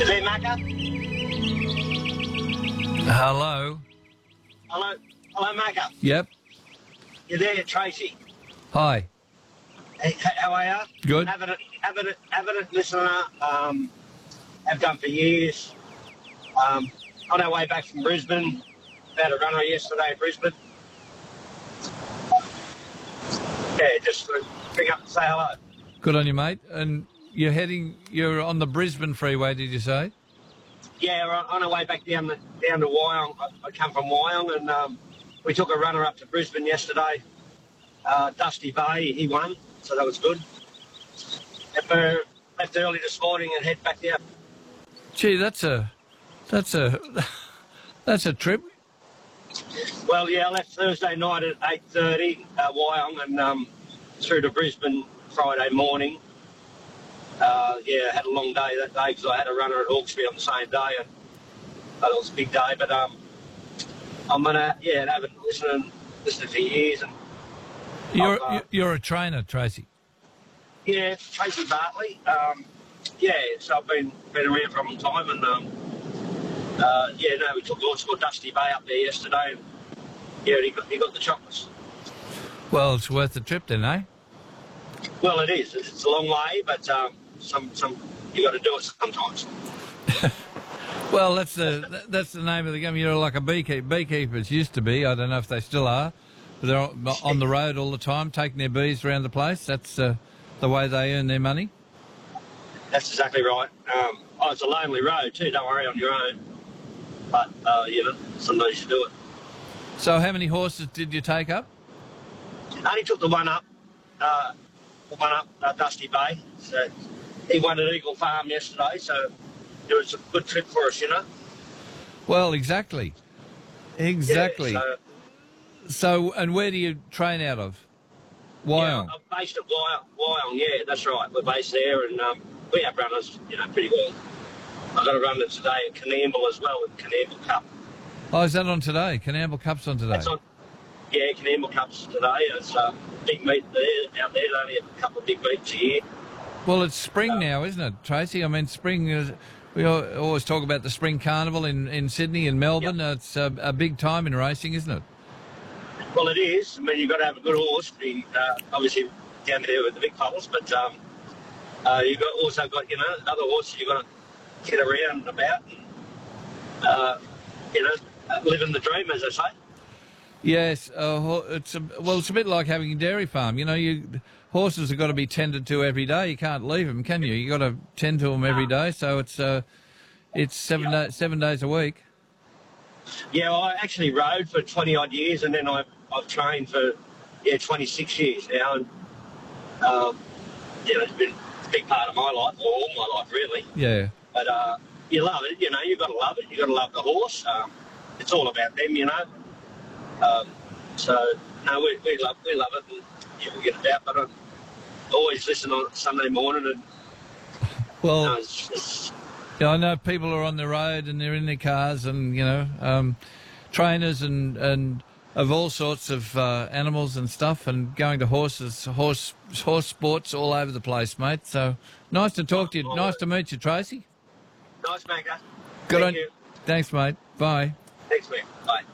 Is there Macca? Hello. Hello, Macca. Yep. You're there, Tracy. Hi. Hey, how are you? Good. Avid listener. Have done for years. On our way back from Brisbane, had a runner yesterday in Brisbane. Yeah, just to bring up and say hello. Good on you, mate. And you're on the Brisbane Freeway, did you say? Yeah, we're on our way back down to Wyong. I come from Wyong, and we took a runner up to Brisbane yesterday. Dusty Bay, he won, so that was good. And we left early this morning and head back down. Gee, that's a trip. Well, yeah, I left Thursday night at 8:30 Wyong and through to Brisbane Friday morning. Yeah, I had a long day that day because I had a runner at Hawkesbury on the same day, and it was a big day. But I'm gonna have it listening for years. And You're a trainer, Tracy. yeah, Tracy Bartley. Yeah, so I've been around for a long time, and we took Lord Scott Dusty Bay up there yesterday, and yeah, he got the chocolates. Well, it's worth the trip then, eh? Well, it is. It's a long way, but some you got to do it sometimes. Well, that's the name of the game. You're like a beekeeper. Beekeepers used to be. I don't know if they still are, but they're on the road all the time, taking their bees around the place. That's the way they earn their money. That's exactly right. It's a lonely road too. Don't worry on your own, but sometimes you do it. So, how many horses did you take up? I only took the one up, Dusty Bay. So he won at Eagle Farm yesterday, so it was a good trip for us, Well, exactly. Yeah, So, and where do you train out of? Wyong. Yeah, I'm based at Wyong. Yeah, that's right. We're based there, and we have runners, pretty well. I've got a runner today at Canamble as well, at Canamble Cup. Oh, is that on today? Canamble Cup's on today. That's on. Yeah, Canamble Cup's today. It's a big meet there out there. Only a couple of big meets a year. Well, it's spring now, isn't it, Tracy? I mean, spring is. We always talk about the spring carnival in Sydney and Melbourne. Yep. It's a big time in racing, isn't it? Well, it is. I mean, you've got to have a good horse to be obviously down there with the big puddles, but you've also got other horses you've got to get around and about, and living the dream, as I say. Yes, it's a bit like having a dairy farm. Horses have got to be tended to every day. You can't leave them, can you? You got to tend to them every day. So it's 7 days a week. Yeah, well, I actually rode for 20 odd years, and then I've trained for 26 years now, and it's been a big part of my life, or all my life really. Yeah. But you love it, you've got to love it. You've got to love the horse. It's all about them, So no, we love it, and we get it out. But I always listen on Sunday morning, and well. Yeah, I know people are on the road and they're in their cars, and trainers and of all sorts of animals and stuff, and going to horse sports all over the place, mate. So nice to talk to you. Nice to meet you, Tracy. Nice, mate. Good on you. Thanks, mate. Bye. Thanks, mate. Bye.